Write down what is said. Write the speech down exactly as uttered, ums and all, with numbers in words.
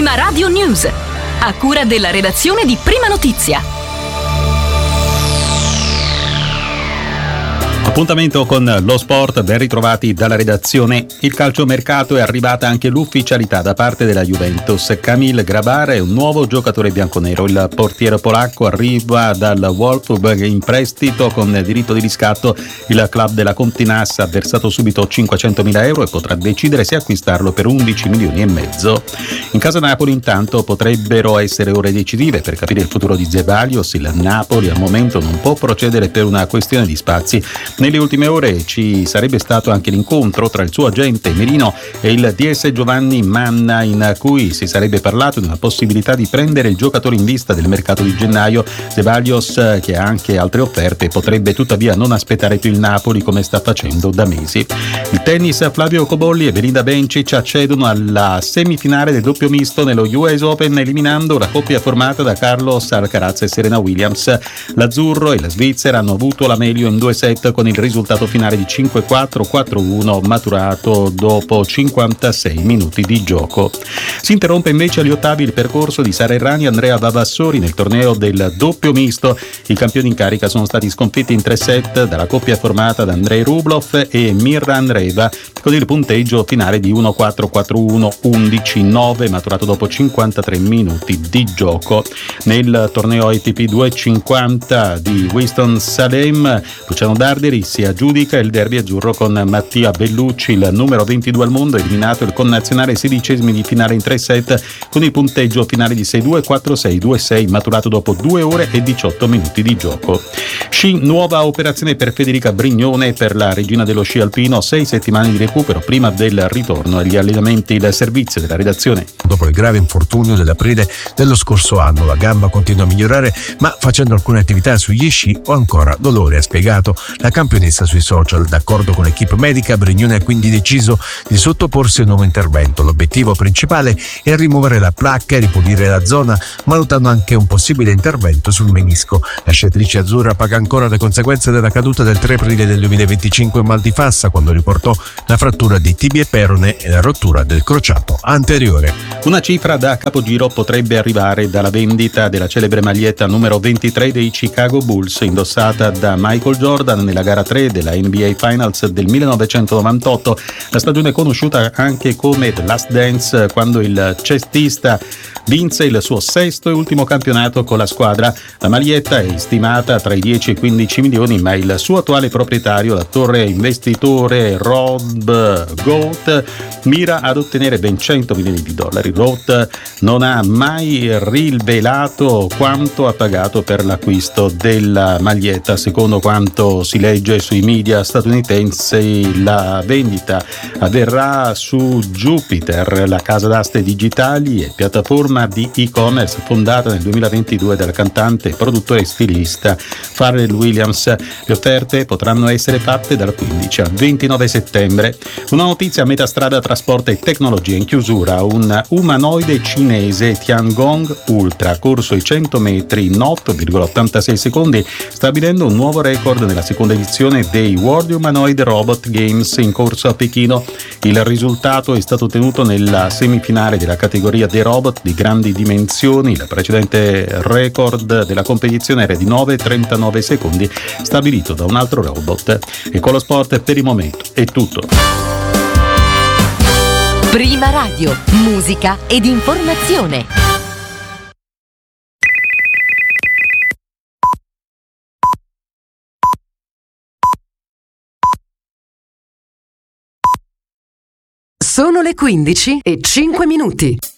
Prima Radio News, a cura della redazione di Prima Notizia. Appuntamento con lo sport, ben ritrovati dalla redazione. Il calciomercato è arrivata anche l'ufficialità da parte della Juventus. Kamil Grabar è un nuovo giocatore bianconero. Il portiere polacco arriva dal Wolfsburg in prestito con diritto di riscatto. Il club della Continas ha versato subito cinquecentomila euro e potrà decidere se acquistarlo per undici milioni e mezzo. In casa Napoli intanto potrebbero essere ore decisive per capire il futuro di Zeballos. Il Napoli al momento non può procedere per una questione di spazi. Nelle ultime ore ci sarebbe stato anche l'incontro tra il suo agente Merino e il D S Giovanni Manna, in cui si sarebbe parlato di una possibilità di prendere il giocatore in vista del mercato di gennaio. Zeballos, che ha anche altre offerte, potrebbe tuttavia non aspettare più il Napoli come sta facendo da mesi. Il tennis, Flavio Cobolli e Belinda Bencic accedono alla semifinale del doppio misto nello U S Open, eliminando la coppia formata da Carlos Alcaraz e Serena Williams. L'azzurro e la Svizzera hanno avuto la meglio in due set con il risultato finale di cinque quattro quattro uno maturato dopo cinquantasei minuti di gioco. Si interrompe invece agli ottavi il percorso di Sara Errani e Andrea Vavassori nel torneo del doppio misto. I campioni in carica sono stati sconfitti in tre set dalla coppia formata da Andrei Rublev e Mirra Andreeva, con il punteggio finale di uno quattro quattro uno undici nove maturato dopo cinquantatré minuti di gioco. Nel torneo A T P duecentocinquanta di Winston-Salem, Luciano Darderi si aggiudica il derby azzurro con Mattia Bellucci, il numero ventidue al mondo, eliminato il connazionale sedicesimi di finale in tre set con il punteggio finale di sei due quattro sei due sei maturato dopo due ore e diciotto minuti di gioco. Sci, nuova operazione per Federica Brignone, per la regina dello sci alpino, sei settimane di recupero prima del ritorno agli allenamenti. Il servizio della redazione. Dopo il grave infortunio dell'aprile dello scorso anno, la gamba continua a migliorare, ma facendo alcune attività sugli sci ho ancora dolore, ha spiegato la campionessa sui social. D'accordo con l'equipe medica, Brignone ha quindi deciso di sottoporsi a un nuovo intervento. L'obiettivo principale è rimuovere la placca e ripulire la zona, valutando anche un possibile intervento sul menisco. La sciatrice azzurra paga ancora le conseguenze della caduta del tre aprile del duemilaventicinque in Mal di Fassa, quando riportò la frattura di tibia e perone e la rottura del crociato anteriore. Una cifra da capogiro potrebbe arrivare dalla vendita della celebre maglietta numero ventitré dei Chicago Bulls, indossata da Michael Jordan nella gara tre della N B A Finals del millenovecentonovantotto, la stagione conosciuta anche come The Last Dance, quando il cestista vinse il suo sesto e ultimo campionato con la squadra. La maglietta è stimata tra i dieci e i quindici milioni, ma il suo attuale proprietario, l'attore e investitore Rob Goat, mira ad ottenere ben cento milioni di dollari. Roth non ha mai rivelato quanto ha pagato per l'acquisto della maglietta. Secondo quanto si legge sui media statunitensi, la vendita avverrà su Jupiter, la casa d'aste digitali e piattaforma di e-commerce fondata nel duemilaventidue dal cantante, produttore e stilista Pharrell Williams. Le offerte potranno essere fatte dal quindici al ventinove settembre. Una notizia a metà strada tra sport e tecnologia. In chiusura, un umanoide cinese Tiangong Ultra ha corso i cento metri in otto virgola ottantasei secondi, stabilendo un nuovo record nella seconda edizione dei World Humanoid Robot Games in corso a Pechino. Il risultato è stato ottenuto nella semifinale della categoria dei robot di grandi dimensioni. Il precedente record della competizione era di nove virgola trentanove secondi, stabilito da un altro robot. E con lo sport per il momento è tutto. Prima Radio, musica ed informazione. Sono le quindici e cinque minuti.